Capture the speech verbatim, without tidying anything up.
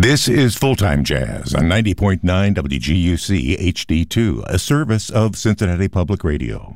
This is Full-Time Jazz on ninety point nine W G U C H D two, a service of Cincinnati Public Radio.